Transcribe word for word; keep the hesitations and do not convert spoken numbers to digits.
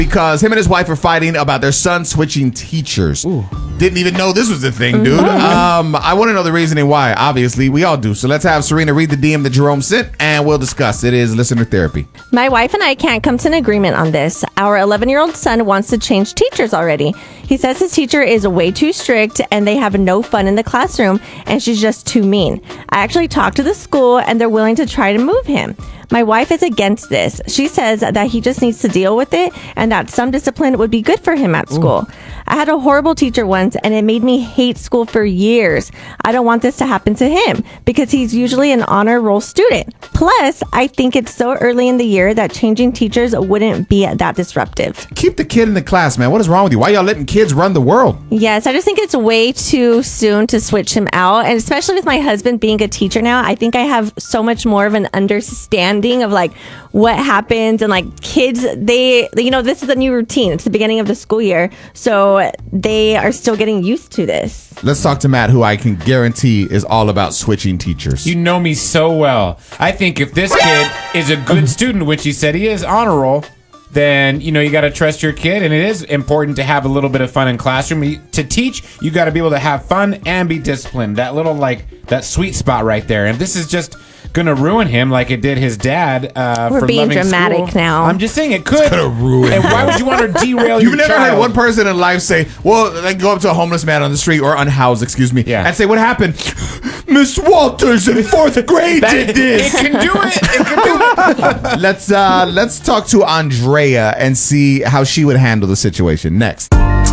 because him and his wife are fighting about their son switching teachers. Ooh. Didn't even know this was a thing, dude. Um, I want to know the reasoning why. Obviously, we all do. So let's have Serena read the D M that Jerome sent, and we'll discuss. It is listener therapy. My wife and I can't come to an agreement on this. Our eleven-year-old son wants to change teachers already. He says his teacher is way too strict, and they have no fun in the classroom, and she's just too mean. I actually talked to the school, and they're willing to try to move him. My wife is against this. She says that he just needs to deal with it and that some discipline would be good for him at school. Ooh. I had a horrible teacher once and it made me hate school for years. I don't want this to happen to him because he's usually an honor roll student. Plus, I think it's so early in the year that changing teachers wouldn't be that disruptive. Keep the kid in the class, man. What is wrong with you? Why y'all letting kids run the world? Yes, I just think it's way too soon to switch him out. And especially with my husband being a teacher now, I think I have so much more of an understanding of like what happens and like kids, they, you know, this is a new routine. It's the beginning of the school year. So they are still getting used to this. Let's talk to Matt, who I can guarantee is all about switching teachers. You know me so well. I think if this kid is a good student, which he said he is, honor roll, then, you know, you got to trust your kid. And it is important to have a little bit of fun in classroom. To teach, you got to be able to have fun and be disciplined. That little, like, that sweet spot right there. And this is just gonna ruin him like it did his dad. Uh, We're for being loving dramatic school. now. I'm just saying it could. It's gonna ruin And why would you want to derail You've your never child? heard one person in life say, well, like go up to a homeless man on the street or unhoused, excuse me, yeah. and say, what happened? Miss Walters in fourth grade did this. It can do it. It can do it. let's uh, let's talk to Andrea and see how she would handle the situation next.